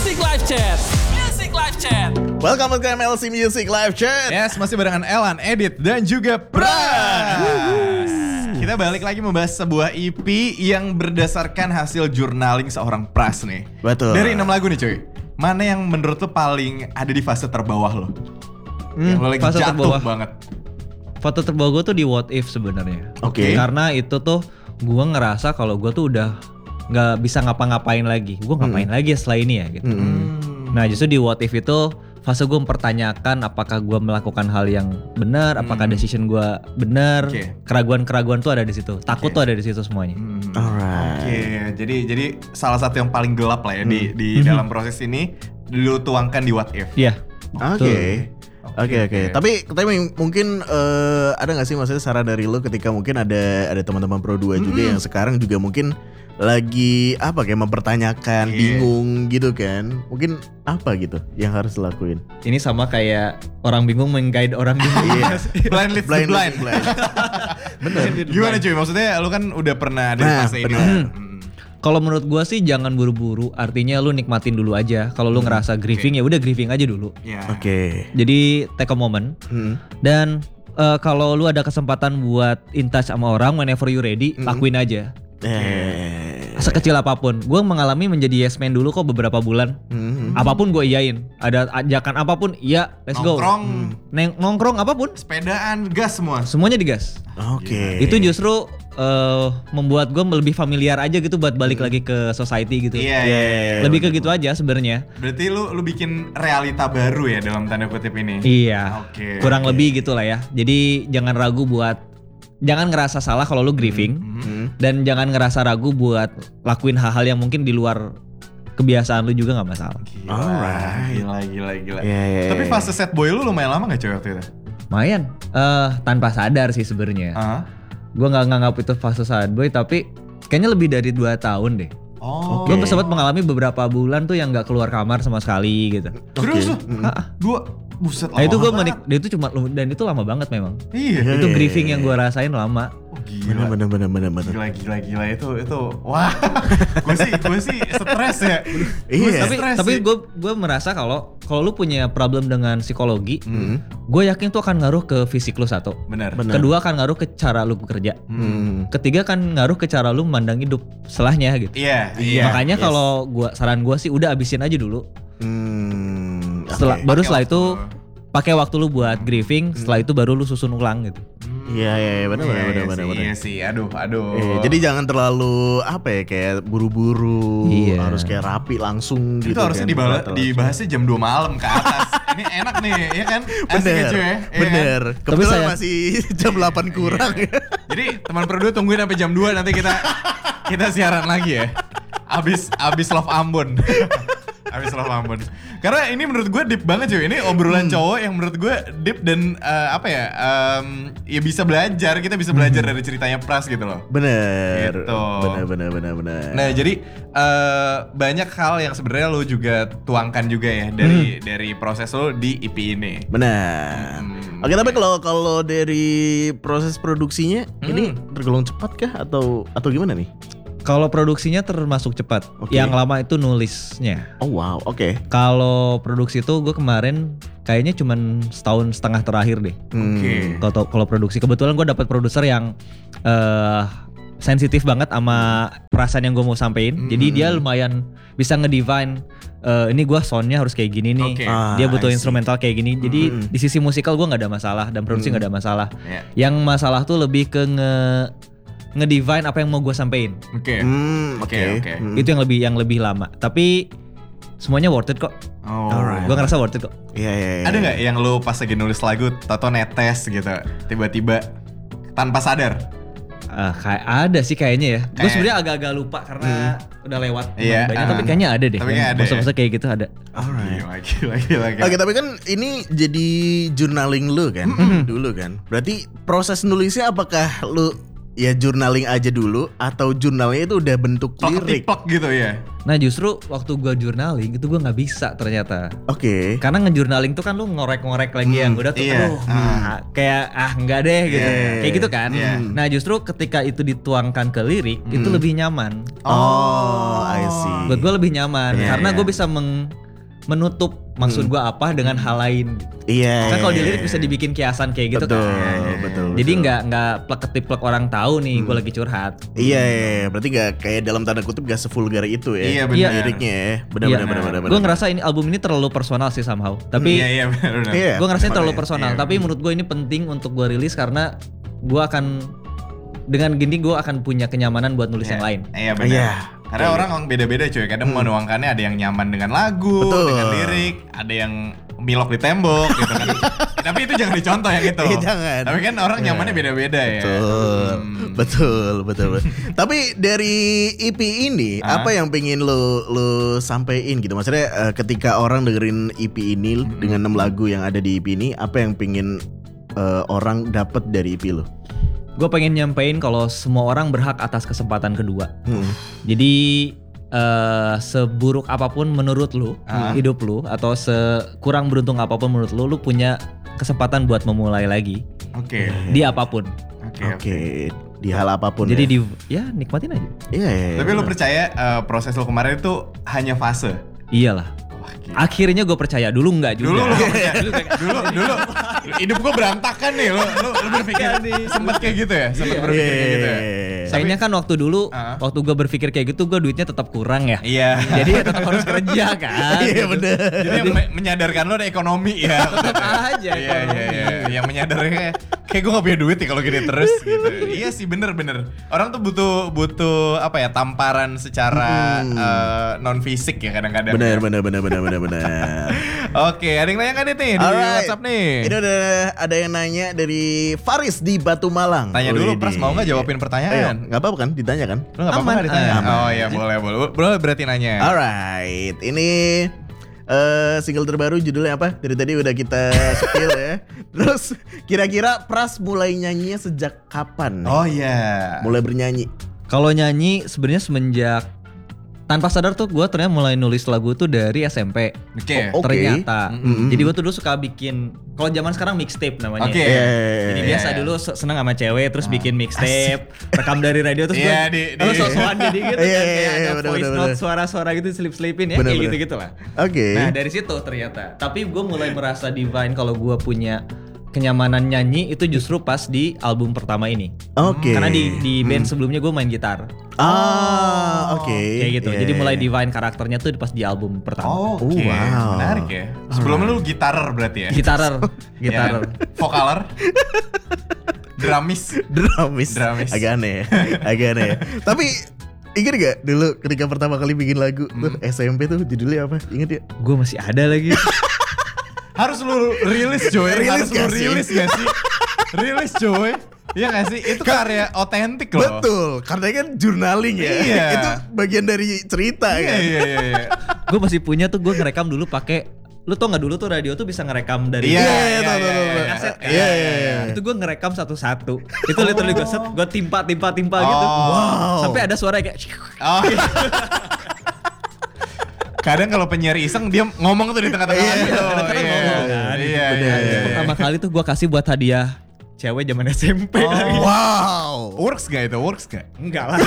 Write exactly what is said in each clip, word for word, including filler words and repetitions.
Music Live Chat. Music Live Chat. Welcome to M L C Music Live Chat. Yes, masih barengan Elan, Edit, dan juga Pras. Kita balik lagi membahas sebuah E P yang berdasarkan hasil journaling seorang Pras nih. Betul. Dari enam lagu nih cuy, mana yang menurut lo paling ada di fase terbawah lo? Hmm, yang lo lagi fase jatuh terbawah. banget. Foto terbawa gue tuh di What If sebenarnya. Oke. Karena itu tuh gue ngerasa kalau gue tuh udah nggak bisa ngapa-ngapain lagi. Gue ngapain Hmm. lagi ya setelah ini ya gitu. Hmm. Nah justru di What If itu fase gue mempertanyakan apakah gue melakukan hal yang benar, apakah Hmm. decision gue benar. Oke. Keraguan-keraguan tuh ada di situ. Takut Oke. tuh ada di situ semuanya. Hmm. Alright. Oke, jadi jadi salah satu yang paling gelap lah ya di di Hmm. dalam proses ini lu tuangkan di What If. Iya. Oke. Oke Oke, oke. oke. Tapi tapi mungkin eh, ada nggak sih maksudnya saran dari lu ketika mungkin ada ada teman-teman Pro dua juga Mm-mm. yang sekarang juga mungkin lagi apa kayak mempertanyakan, Iya. bingung gitu kan? Mungkin apa gitu yang harus dilakuin? Ini sama kayak orang bingung meng-guide orang bingung. Iya. Blind leads the blind. blind. Bener. Gimana cuy? Maksudnya lu kan udah pernah ada di Nah, fase ini. benar. Hmm. Kalau menurut gua sih jangan buru-buru. Artinya lu nikmatin dulu aja. Kalau lu ngerasa grieving ya udah grieving aja dulu. Ya. Oke. Jadi take a moment. Hmm. Dan eh, kalau lu ada kesempatan buat in touch sama orang whenever you ready, Mm-mm. lakuin aja. Eh. Sekecil apapun. Gue mengalami menjadi yes man dulu kok beberapa bulan. Hmm. Apapun gue iyain. Ada ajakan apapun, iya, let's go. Nongkrong, Neng nongkrong apapun, sepedaan, gas semua. semuanya digas. Oke. Itu justru eh, membuat gue lebih familiar aja gitu buat balik lagi ke society gitu. Iya, Iya, iya. iya, iya. Lebih ke gitu aja sebenarnya. Berarti lu lu bikin realita baru ya dalam tanda kutip ini. Iya. Oke. Kurang lebih gitulah ya. Jadi jangan ragu buat jangan ngerasa salah kalau lu grieving. Hmm. Hmm. Dan jangan ngerasa ragu buat lakuin hal-hal yang mungkin di luar kebiasaan lu juga nggak masalah. Gila, Alright. gila, gila, gila. Iya, iya, Tapi iya. fase set boy lu lumayan lama gak cuy waktu itu? Lumayan, eh tanpa sadar sih sebenarnya. Hah? Gue nggak nganggap itu fase sad boy, tapi kayaknya lebih dari dua tahun deh. Oh. Gue sempat mengalami beberapa bulan tuh yang nggak keluar kamar sama sekali gitu. Serius Oke. lu? Hmm. Ah, ah. Dua buset Nah itu gue banget. menik, dia itu cuma dan itu lama banget memang. Iya. Itu Iya, grieving iya, yang gue rasain lama. Oh, gila. Bener bener bener bener bener. Gila, gila, gila itu itu wah. gue sih gue sih stres ya. Gua Iya. sih Tapi stres tapi sih. gue gue merasa kalau kalau lu punya problem dengan psikologi, Hmm. gue yakin tuh akan ngaruh ke fisik lu satu. Benar. Benar. Kedua akan ngaruh ke cara lu bekerja. Hmm. Ketiga kan ngaruh ke cara lu memandang hidup setelahnya gitu. Iya, iya. Makanya yes. kalau gua saran gua sih udah abisin aja dulu. Hmm. Setelah Oke. baru Pakai setelah waktu. itu pakai waktu lu buat grieving, setelah itu baru lu susun ulang gitu. Iya iya iya, benar Iya, benar iya benar sih, benar. Iya sih, aduh, aduh. Eh, jadi jangan terlalu apa ya kayak buru-buru, Iya. harus kayak rapi langsung itu gitu harusnya kan. dibahas, Terlalu- dibahasnya jam dua malam ke atas. Ini enak nih, ya kan? Asik Bener, ya, cuy, ya? Iya kan? bener. Kebetulan saya- masih jam delapan kurang ya. Jadi teman berdua tungguin sampai jam dua nanti kita kita siaran lagi ya. Abis abis Love Ambon. Abis Love Ambon. Karena ini menurut gue deep banget cuy. Ini obrolan cowok yang menurut gue deep dan eh, apa ya? em, ya bisa belajar, kita bisa belajar dari ceritanya Pras gitu loh. Bener. Gitu. Bener bener bener bener. Nah jadi eh, banyak hal yang sebenarnya lo juga tuangkan juga ya dari dari proses lo di E P ini. Benar. Hmm. Oke, tapi kalau kalau dari proses produksinya Hmm. ini tergolong cepat kah atau atau gimana nih? Kalau produksinya termasuk cepat. Oke. Yang lama itu nulisnya. Oh wow, oke. Kalau produksi itu gue kemarin kayaknya cuman setahun setengah terakhir deh. Hmm. Oke. Kalau kalau produksi kebetulan gue dapat produser yang eh sensitif banget sama perasaan yang gue mau sampein. Hmm. Jadi dia lumayan bisa ngedefine eh ini gue soundnya harus kayak gini nih. Oke. Ah, Dia butuh I see. instrumental kayak gini. Jadi Hmm. di sisi musikal gue nggak ada masalah dan produksi nggak ada masalah. Ya. Yang masalah tuh lebih ke nge ngedefine apa yang mau gue sampein. Oke. Hmm, oke. Oke, oke. Hmm. Itu yang lebih yang lebih lama. Tapi semuanya worth it kok. Oh. Alright. Gue ngerasa worth it kok. Iya iya iya. Ada nggak yang lo pas lagi nulis lagu tato netes gitu tiba-tiba tanpa sadar? Ah, kayak ada sih kayaknya ya. Gue Kayak- sebenarnya agak-agak lupa karena udah lewat Iya, banyak, ah. tapi kayaknya ada deh. Tapi yang kayaknya ada masa-masa kayak gitu ada. Alright. Gila, gila, gila, gila. Oke, tapi kan ini jadi journaling lu kan dulu kan. Berarti proses nulisnya apakah lu ya journaling aja dulu atau jurnalnya itu udah bentuk lirik? Plek gitu ya. Nah justru waktu gue journaling itu gue nggak bisa ternyata. Oke. Karena ngejurnaling tuh kan lu ngorek-ngorek lagi Hmm, yang udah tuh iya. aduh, ah, kayak ah enggak deh gitu. Yeah. Kayak gitu kan. Yeah. Nah justru ketika itu dituangkan ke lirik itu lebih nyaman. Oh, I see. Buat gue lebih nyaman Yeah, karena yeah. gue bisa meng- menutup maksud gue apa dengan hal lain. Iya. Kan kalau di lirik bisa dibikin kiasan kayak gitu betul, kan. betul. Jadi betul. nggak nggak plek-ketiplek orang tahu nih gue lagi curhat. Iya, iya, iya. Berarti gak kayak dalam tanda kutip gak sevulgar itu ya. Iya, benar. Iya. Liriknya ya. Benar, Iya. benar, benar, benar, benar. Gue ngerasa ini album ini terlalu personal sih somehow. Tapi Iya iya benar benar. Iya. gue ngerasain terlalu makanya. personal. Iya. Tapi menurut gue ini penting untuk gue rilis karena gue akan dengan gini gue akan punya kenyamanan buat nulis yang lain. Iya benar. Iya. Karena Iya. orang emang beda-beda cuy. Kadang menuangkannya ada yang nyaman dengan lagu, Betul. dengan lirik, ada yang milok di tembok gitu kan. Tapi itu jangan dicontoh yang itu. Iya, jangan. Tapi kan orang Iya. nyamannya beda-beda ya. Betul, Hmm. betul, betul, betul. Tapi dari E P ini Ah. apa yang pengen lo lo sampein gitu? Maksudnya eh, ketika orang dengerin E P ini Hmm. dengan enam lagu yang ada di E P ini, apa yang pengen eh, orang dapat dari E P lo? Gue pengen nyampein kalau semua orang berhak atas kesempatan kedua. Hmm. Jadi eh, seburuk apapun menurut lu Ah. hidup lu atau sekurang beruntung apapun menurut lu, lu punya kesempatan buat memulai lagi Oke. di apapun. Oke. Oke, di hal apapun. Jadi ya. di ya nikmatin aja. Iya, iya, iya, Tapi lu benar. percaya eh, proses lu kemarin itu hanya fase? Iyalah. Wah, gila. Akhirnya gue percaya, dulu enggak juga. Dulu lu gak percaya. dulu dulu hidup gua berantakan nih. Lu lu, lu berpikir sempet kayak gitu ya? Sempet Iya, berpikir kayak gitu ya? Sayangnya kan waktu dulu, Ah. waktu gue berpikir kayak gitu, gue duitnya tetap kurang ya. Iya. Jadi ya tetap harus kerja kan. Iya, gitu. bener. Jadi yang me- menyadarkan lo ada ekonomi ya. Tetap aja Iya iya ekonomi. iya. Yang menyadarkan kayak gue gak punya duit nih kalau gini terus gitu. Iya sih bener-bener. Orang tuh butuh butuh apa ya, tamparan secara non fisik ya kadang-kadang. Benar, benar, benar, benar, benar, benar. Oke, ada yang nanya kan nih di Alright. WhatsApp nih? Ini udah ada yang nanya dari Faris di Batu Malang. Tanya dulu, Widih. Pras, mau nggak jawabin pertanyaan? Ayo, nggak apa-apa kan? Ditanya kan? Lu gak apa-apa Aman, nggak ditanya? aman. Oh iya boleh boleh. Bro berarti nanya. Alright, ini eh single terbaru judulnya apa? Dari tadi udah kita spill ya. Terus kira-kira Pras mulai nyanyinya sejak kapan? nih? Oh iya. Mulai bernyanyi. Kalau nyanyi sebenarnya semenjak tanpa sadar tuh gue ternyata mulai nulis lagu tuh dari S M P. Oke. Oh, Oke. Ternyata. Mm-mm. Jadi gue tuh dulu suka bikin, kalau zaman sekarang mixtape namanya. Oke. Jadi Iya, biasa iya. dulu se- seneng sama cewek terus bikin mixtape, rekam dari radio terus Iya, gue di- lalu di- sok-sokan jadi gitu Iya, kan, iya, kayak iya, ada bener, voice bener, note bener. suara-suara gitu selip-selipin ya, Bener, kayak bener. gitu-gitu lah. Oke. Nah dari situ ternyata. Tapi gue mulai merasa divine kalau gue punya kenyamanan nyanyi itu justru pas di album pertama ini. Oke. Karena di di band sebelumnya gue main gitar. Ah, oke. Kayak gitu. Iya, Jadi iya, mulai iya. divine karakternya tuh pas di album pertama. Oh, oke. Oh, wow. Menarik ya. Sebelum lu gitarer berarti ya? Gitarer, gitarer. Ya. Vokaler? Dramis? Dramis. Dramis. Agak aneh ya. Agak aneh ya. Tapi inget gak dulu ketika pertama kali bikin lagu tuh Hmm. S M P tuh judulnya apa? Ingat ya? Gue masih ada lagi. Harus lu rilis coy. Rilis Harus lu gak sih? rilis gak sih? Rilis coy. Iya gak sih? Itu karya otentik loh. Betul, karena kan journaling ya. Iya. Itu bagian dari cerita Iya kan. iya iya. iya. Gue masih punya tuh, gue ngerekam dulu pakai, lu tau nggak dulu tuh radio tuh bisa ngerekam dari Iya, Iya, iya, iya, tahu, iya, tahu, iya, tahu. iya. kaset kan? Iya, iya, iya. Itu gue ngerekam satu-satu. Itu literally gue set, gue timpa timpa timpa gitu. Oh. Wow. Sampai ada suara kayak Oh iya. Kadang kalau penyiar iseng dia ngomong tuh di tengah-tengah Iya, gitu. kadang-kadang Iya. ngomong kan. Iya Bener. iya iya. pertama kali tuh gue kasih buat hadiah cewek zaman S M P. Oh. lagi. Wow. Works gak itu? Works gak? Enggak lah.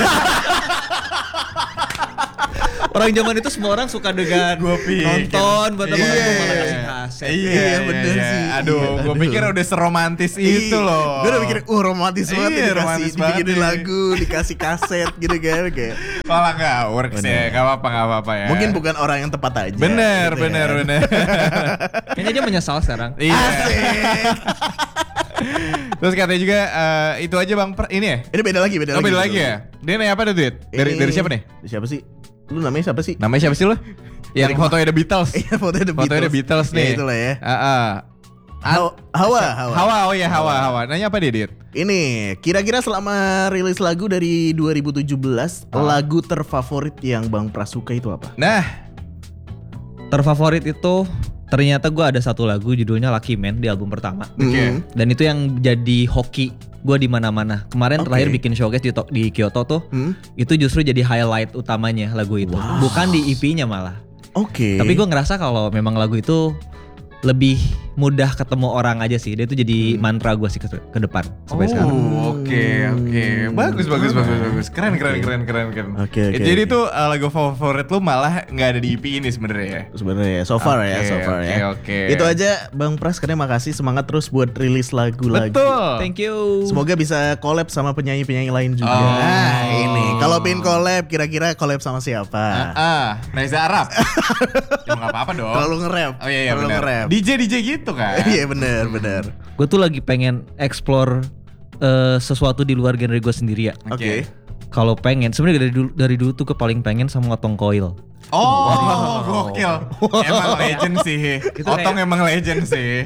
Orang zaman itu semua orang suka dengan Gua pikir. nonton buat apa Iya. gue malah kasih kaset. Iya, bener sih. Aduh, Iya, gue aduh. pikir udah seromantis itu loh. Gue udah mikir, uh romantis banget Iya, nih dikasih romantis banget dibikinin nih. lagu, dikasih kaset gitu kan kayak. Malah gak works Bener. ya, gak apa-apa, gak apa-apa ya. Mungkin bukan orang yang tepat aja. Bener, gitu bener, kan. bener. Kayaknya dia menyesal sekarang. Iya. Asik. Terus katanya juga eh, itu aja bang, per, ini ya? Ini beda lagi, beda Oh, lagi. beda lagi ya? Dia nanya apa tuh, Dit? Dari, Ini- dari siapa nih? Siapa sih? Lu namanya siapa sih? Namanya siapa sih lo? Yang fotonya The Beatles. Iya, fotonya The Beatles. Fotonya The Beatles nih. Ya, itulah ya. Ah, ah. Hawa, Hawa, Hawa. Hawa, oh iya Hawa, Hawa. Nanya apa dia, Dit? Ini kira-kira selama rilis lagu dari dua ribu tujuh belas, Ah. lagu terfavorit yang Bang Pras suka itu apa? Nah, Terfavorit itu ternyata gue ada satu lagu judulnya Lucky Man di album pertama. Hmm. Dan itu yang jadi hoki gue di mana-mana. Kemarin Oke. terakhir bikin showcase di, to- di Kyoto tuh, Hmm. itu justru jadi highlight utamanya lagu itu. Bukan di E P-nya malah. Oke. Tapi gue ngerasa kalau memang lagu itu lebih mudah ketemu orang aja sih. Dia itu jadi mantra gue sih ke, ke depan sampai sekarang. Oh, oke oke. Bagus bagus bagus bagus. Keren keren Oke. keren keren keren. Oke, Eh, oke, Jadi oke. tuh uh, lagu favorit lu malah nggak ada di E P ini sebenarnya ya. Sebenarnya so far ya, Oke, so far oke, ya. oke. Itu aja Bang Pras, karena makasih, semangat terus buat rilis lagu lagi. Betul. Thank you. Semoga bisa collab sama penyanyi-penyanyi lain juga. Oh. Nah, ini kalau pin collab, kira-kira collab sama siapa? Ah, ah, Reza Arab. Ya nggak apa-apa dong. Terlalu nge-rap. Oh iya iya Terlalu benar. nge-rap. D J D J gitu kan. Iya benar, benar. Gue tuh lagi pengen explore eh, sesuatu di luar genre gue sendiri ya. Oke. Kalau pengen, sebenarnya dari dulu dari dulu tuh ke paling pengen sama Otong Coil. Oh, gokil. Emang legend sih. Itu Otong kayak- emang legend sih.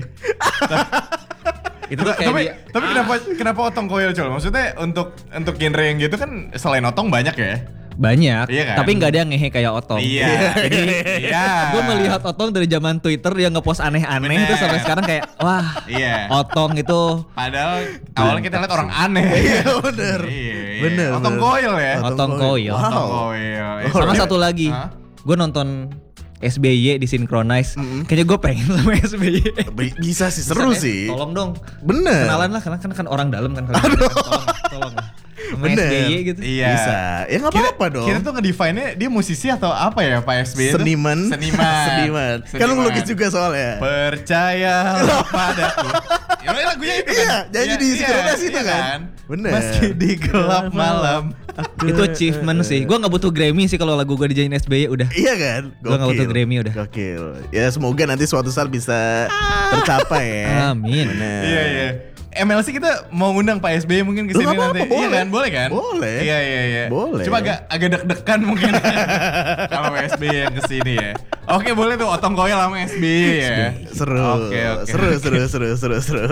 Itu tuh kayak tapi dia- tapi kenapa kenapa Otong Koil Col? Maksudnya untuk untuk genre yang gitu kan selain Otong banyak ya? banyak, Iya kan? tapi nggak ada yang ngehe kayak Otong. Iya. Jadi Iya. gue melihat Otong dari zaman Twitter dia ngepost aneh-aneh Bener. terus sampai sekarang kayak wah Iya. Otong itu Padahal awalnya kita lihat orang aneh. Iya, bener. Iya, iya. Bener, Otong bener. Koil ya. Otong Koil. Wow. Otong Koil. Eh, sama soalnya- satu lagi. Hah? Gue nonton S B Y di Synchronize. Kayaknya gue pengen sama S B Y. Bi- Bisa sih, seru Bisa, eh, sih. Tolong dong. Bener. Kenalan lah, karena kan, kan orang dalam kan. Tolong, tolong lah. Sama Bener. S B Y gitu. Iya. Bisa. Ya nggak Kita- apa-apa dong. Kita tuh ngedefine-nya dia musisi atau apa ya Pak S B Y itu? Seniman. Seniman. Seniman. Kan lu Seniman. melukis juga soalnya. Percayalah padaku. Ya udah lagunya itu kan. Iya, nyanyi di Synchronize itu iya kan. Bener. Meski di gelap malam. Itu achievement sih. Gue nggak butuh Grammy sih kalau lagu gue dijain S B Y udah. Iya kan? Gua nggak butuh Grammy udah. Gokil. Ya semoga nanti suatu saat bisa tercapai ya. Amin. Bener. Iya iya. M L C kita mau ngundang Pak S B Y mungkin Loh, kesini nggak apa-apa, nanti. Iya boleh. kan, boleh kan? Boleh. Iya iya iya. Boleh. Cuma agak agak deg-degan mungkin kalau Pak S B Y yang kesini ya. Oke boleh tuh Otong Koil sama S B Y ya. Seru. Oke oke. Seru seru seru seru seru.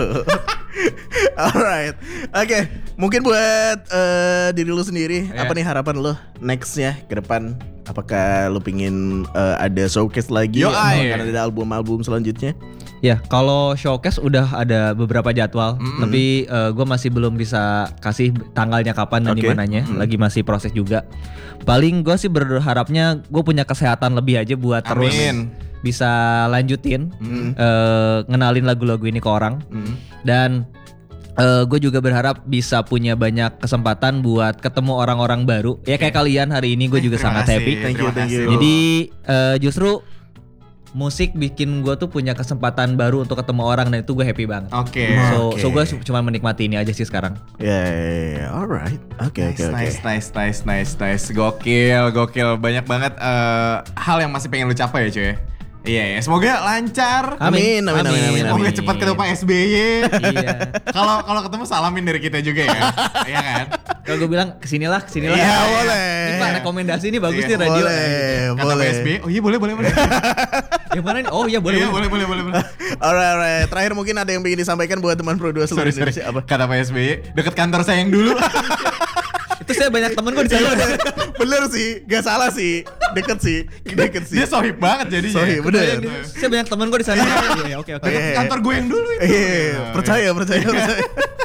Alright. Oke, mungkin buat eh, diri lu sendiri, Iya. apa nih harapan lu nextnya ke depan? Apakah lu pingin eh, ada showcase lagi? Yo, atau ay. akan ada album-album selanjutnya? Ya, kalau showcase udah ada beberapa jadwal, tapi gue masih belum bisa kasih tanggalnya kapan dan Oke. di mananya. Lagi masih proses juga. Paling gue sih berharapnya gue punya kesehatan lebih aja buat terus Amin. bisa lanjutin eh, ngenalin lagu-lagu ini ke orang. Dan gue juga berharap bisa punya banyak kesempatan buat ketemu orang-orang baru. Ya kayak kalian hari ini gue juga Terima sangat kasih, happy. Thank you, terima thank you. kasih. Jadi eh, justru musik bikin gue tuh punya kesempatan baru untuk ketemu orang dan itu gue happy banget. Oke. So, Oke. so gue cuma menikmati ini aja sih sekarang. Ya, ya, ya. Alright. Oke, Nice, oke, oke. nice, nice, nice, nice, nice. Gokil, gokil. Banyak banget eh, hal yang masih pengen lu capai ya cuy. Iya, ya. Semoga lancar. Amin, amin, amin, amin, Semoga amin. cepat ketemu Pak S B Y. Iya. Kalau kalau ketemu salamin dari kita juga ya. Iya kan? Kalau gue bilang kesinilah, kesinilah. Iya, boleh. Ini Pak rekomendasi ini bagus Iya, nih radio. Boleh, Kata boleh. Pak S B Y. Oh iya boleh, boleh, boleh. Yang mana nih? Oh iya boleh. Iya, boleh. boleh, boleh, boleh, boleh. Alright, alright. Terakhir mungkin ada yang ingin disampaikan buat teman Pro dua seluruh Sorry, sorry. Indonesia. Apa? Kata Pak S B Y, deket kantor saya yang dulu. Itu saya banyak temen gue di sana. Bener sih, gak salah sih, deket sih, deket sih. Dia sohib banget jadinya. Sohib, bener. Saya banyak temen gue di sana. Iya, iya, oke oke. Iya. Deket kantor gue yang dulu itu. Iya, percaya, percaya, percaya.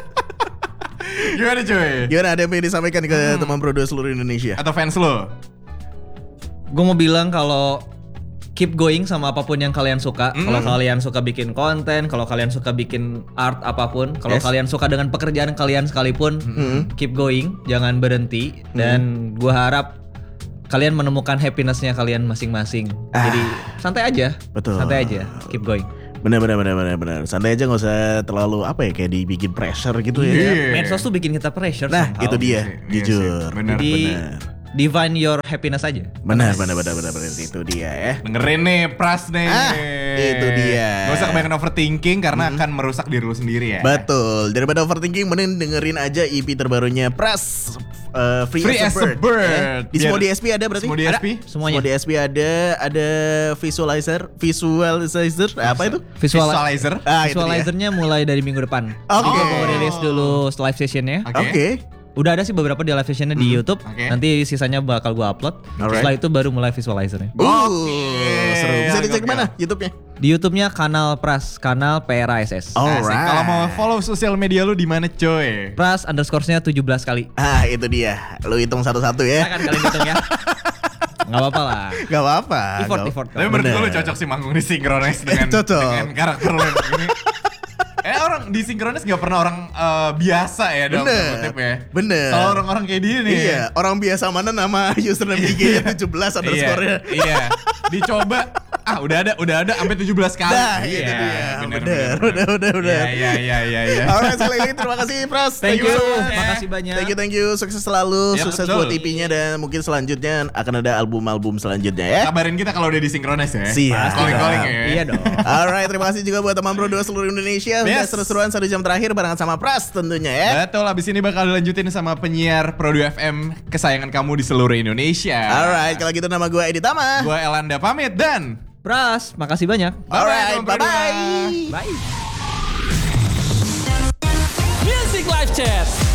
Gimana cuy? Gimana, ada yang ingin disampaikan ke teman Pro dua seluruh Indonesia? Atau fans lo? Gue mau bilang kalau keep going sama apapun yang kalian suka. Mm. Kalau kalian suka bikin konten, kalau kalian suka bikin art apapun, kalau Yes. kalian suka dengan pekerjaan kalian sekalipun, keep going, jangan berhenti. Dan gue harap kalian menemukan happinessnya kalian masing-masing. Jadi santai aja, Betul. santai aja, keep going. Bener, bener, bener, bener, bener. Santai aja, nggak usah terlalu apa ya, kayak dibikin pressure gitu ya. Iya. Medsos tuh bikin kita pressure. Nah, somehow. itu dia, Iya sih, jujur. bener, Jadi bener. divine your happiness aja. Benar, benar, benar, benar, benar. Itu dia ya. Dengerin nih Pras nih. Ah, itu dia. Gak usah kebanyakan overthinking karena akan merusak diri lu sendiri ya. Betul. Daripada overthinking, mending dengerin aja E P terbarunya Pras. uh, Free, Free as, as a a Bird. Bird. ya. Di semua Biar- D S P ada berarti? Semua D S P? Ada. Semuanya. Semua D S P ada. Ada visualizer, visualizer. Apa itu? Visual Visualizer. Ah, itu dia. Visualizernya mulai dari minggu depan. Oke. Gue mau rilis dulu live sessionnya. Oke. Oke. Udah ada sih beberapa di live sessionnya di YouTube. Oke. Nanti sisanya bakal gue upload. Alright. Setelah itu baru mulai visualizernya. Uh, Oke. seru. Bisa Gokil, cek gokil. mana YouTube-nya? Di YouTube-nya kanal Pras, kanal P R A S S. Oh. Asik. Alright. Kalau mau follow sosial media lu di mana coy? Pras underscore-nya tujuh belas kali. Ah, itu dia. Lu hitung satu-satu ya. Silakan kalian hitung ya. Gak apa-apa lah. Gak apa-apa. Effort, Gak- effort. Tapi menurut gue Bener. lu cocok sih manggung di Synchronize dengan, Cocok. dengan karakter lu yang begini. Eh orang di Synchronize gak pernah orang eh, biasa ya dalam Bener. tanda kutip ya. Bener. Kalau orang-orang kayak dia nih. Iya, orang biasa mana nama username I G-nya tujuh belas underscore-nya. Iya, iya. Dicoba. Ah, udah ada, udah ada sampai tujuh belas kali. Nah, itu dia. Bener, bener, bener, bener. Iya, iya, iya, iya. Alright, sekali lagi terima kasih Pras. Thank you. so much. Makasih banyak. Thank you, thank you. Sukses selalu. Ya, Sukses betul. buat E P-nya dan mungkin selanjutnya akan ada album-album selanjutnya ya. Kabarin kita kalau udah di Synchronize ya. Siap. Calling-calling ya. Iya dong. Alright, terima kasih juga buat teman Bro dua seluruh Indonesia. Udah Yes. seru-seruan satu jam terakhir barengan sama Pras tentunya ya. Betul, abis ini bakal dilanjutin sama penyiar Pro dua F M kesayangan kamu di seluruh Indonesia. Alright, kalau gitu nama gue Edi Tama. Gua Elanda pamit dan Pras, makasih banyak. Alright, Bye-bye, Pro dua. bye-bye. Bye. Music Live Chat.